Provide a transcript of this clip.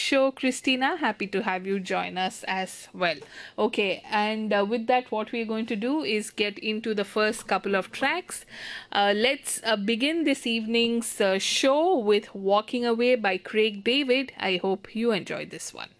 show, Christina. Happy to have you join us as well. Okay, and with that, what we're going to do is get into the first couple of tracks. Let's begin this evening's show with Walking Away by Craig David. I hope you enjoyed this one.